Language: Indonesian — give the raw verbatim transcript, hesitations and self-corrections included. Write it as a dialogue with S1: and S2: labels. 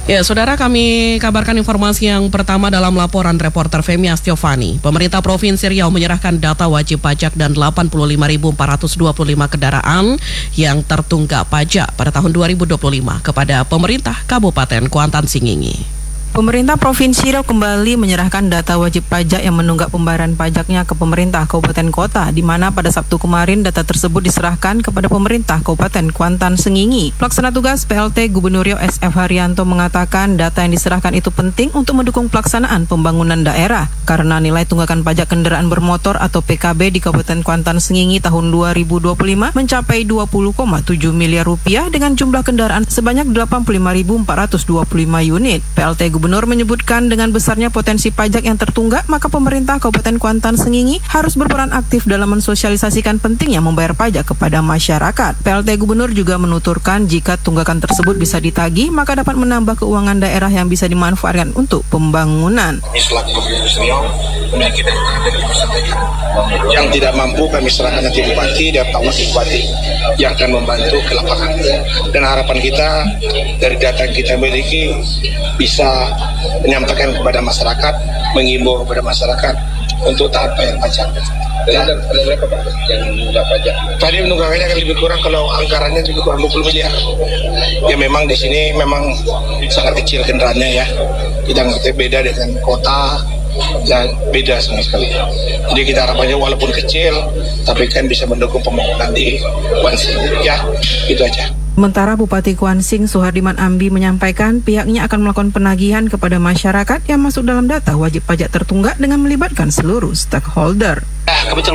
S1: Ya, saudara, kami kabarkan informasi yang pertama dalam laporan reporter Femi Astiovani. Pemerintah Provinsi Riau menyerahkan data wajib pajak dan delapan puluh lima ribu empat ratus dua puluh lima kendaraan yang tertunggak pajak pada tahun dua ribu dua puluh lima kepada pemerintah Kabupaten Kuantan Sengingi.
S2: Pemerintah Provinsi Riau kembali menyerahkan data wajib pajak yang menunggak pembayaran pajaknya ke pemerintah kabupaten kota, di mana pada Sabtu kemarin data tersebut diserahkan kepada pemerintah Kabupaten Kuantan Sengingi. Pelaksana tugas P L T Gubernur Riau S F Haryanto mengatakan data yang diserahkan itu penting untuk mendukung pelaksanaan pembangunan daerah, karena nilai tunggakan pajak kendaraan bermotor atau P K B di Kabupaten Kuantan Sengingi tahun dua ribu dua puluh lima mencapai dua puluh koma tujuh miliar rupiah dengan jumlah kendaraan sebanyak delapan puluh lima ribu empat ratus dua puluh lima unit. P L T Gubernur menyebutkan dengan besarnya potensi pajak yang tertunggak, maka pemerintah Kabupaten Kuantan Sengingi harus berperan aktif dalam mensosialisasikan pentingnya membayar pajak kepada masyarakat. P L T Gubernur juga menuturkan jika tunggakan tersebut bisa ditagih, maka dapat menambah keuangan daerah yang bisa dimanfaatkan untuk pembangunan.
S3: Selaku Riau memiliki data dari pusat daerah. Yang tidak mampu kami serahkan nanti bupati dan pak wakil bupati yang akan membantu ke lapangan. Dan harapan kita dari data yang kita miliki bisa menyampaikan kepada masyarakat, mengimbau kepada masyarakat untuk taat bayar pajak. Dan ada berapa Pak yang menunggak pajak? Tadi menunggakannya akan lebih kurang, kalau anggarannya lebih kurang dua puluh miliar. Ya memang di sini memang sangat kecil kendaraannya ya. Kita ngerti beda dengan kota, dan beda sama sekali. Jadi kita harapannya walaupun kecil, tapi kan bisa mendukung pembangunan di Kuansing. Ya, itu aja.
S2: Sementara Bupati Kuansing Suhardiman Ambi menyampaikan pihaknya akan melakukan penagihan kepada masyarakat yang masuk dalam data wajib pajak tertunggak dengan melibatkan seluruh stakeholder.